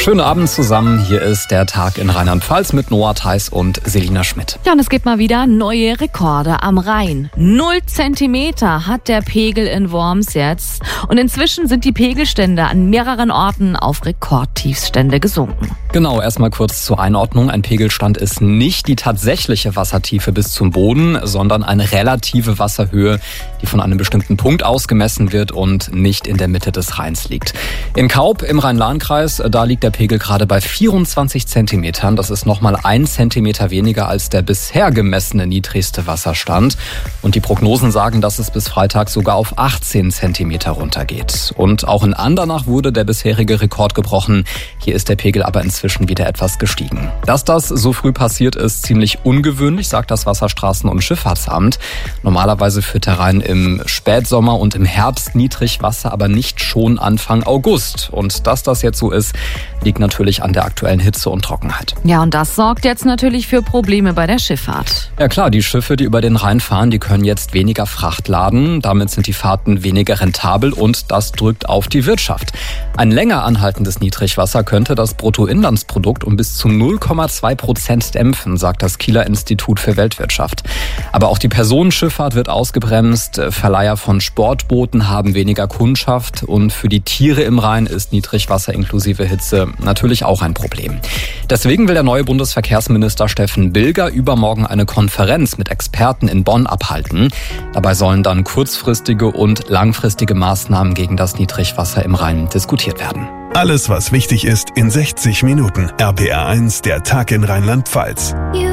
Schönen Abend zusammen. Hier ist der Tag in Rheinland-Pfalz mit Noah Theis und Selina Schmidt. Ja, und es gibt mal wieder neue Rekorde am Rhein. 0 Zentimeter hat der Pegel in Worms jetzt. Und inzwischen sind die Pegelstände an mehreren Orten auf Rekordtiefstände gesunken. Genau, erstmal kurz zur Einordnung. Ein Pegelstand ist nicht die tatsächliche Wassertiefe bis zum Boden, sondern eine relative Wasserhöhe, die von einem bestimmten Punkt aus gemessen wird und nicht in der Mitte des Rheins liegt. In Kaub im Rhein-Lahn-Kreis, da liegt der Pegel gerade bei 24 Zentimetern. Das ist nochmal 1 Zentimeter weniger als der bisher gemessene niedrigste Wasserstand. Und die Prognosen sagen, dass es bis Freitag sogar auf 18 Zentimeter runtergeht. Und auch in Andernach wurde der bisherige Rekord gebrochen. Hier ist der Pegel aber inzwischen wieder etwas gestiegen. Dass das so früh passiert, ist ziemlich ungewöhnlich, sagt das Wasserstraßen- und Schifffahrtsamt. Normalerweise führt der Rhein im Spätsommer und im Herbst Niedrigwasser, aber nicht schon Anfang August. Und dass das jetzt so ist, liegt natürlich an der aktuellen Hitze und Trockenheit. Ja, und das sorgt jetzt natürlich für Probleme bei der Schifffahrt. Ja klar, die Schiffe, die über den Rhein fahren, die können jetzt weniger Fracht laden. Damit sind die Fahrten weniger rentabel und das drückt auf die Wirtschaft. Ein länger anhaltendes Niedrigwasser könnte das Bruttoinlandsprodukt um bis zu 0,2% dämpfen, sagt das Kieler Institut für Weltwirtschaft. Aber auch die Personenschifffahrt wird ausgebremst. Verleiher von Sportbooten haben weniger Kundschaft und für die Tiere im Rhein ist Niedrigwasser inklusive Hitze natürlich auch ein Problem. Deswegen will der neue Bundesverkehrsminister Steffen Bilger übermorgen eine Konferenz mit Experten in Bonn abhalten. Dabei sollen dann kurzfristige und langfristige Maßnahmen gegen das Niedrigwasser im Rhein diskutiert werden. Alles, was wichtig ist, in 60 Minuten. RPR 1, der Tag in Rheinland-Pfalz.